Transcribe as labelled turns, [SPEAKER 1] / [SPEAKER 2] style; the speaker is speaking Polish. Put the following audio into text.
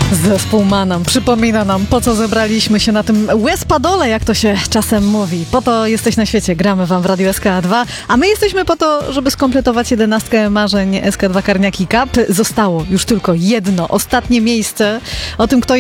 [SPEAKER 1] Zespół Manam przypomina nam, po co zebraliśmy się na tym łez-padole, jak to się czasem mówi. Po to jesteś na świecie, gramy wam w Radiu SK2, a my jesteśmy po to, żeby skompletować 11 marzeń SK2 Karniaki Cup. Zostało już tylko jedno, ostatnie miejsce. O tym, kto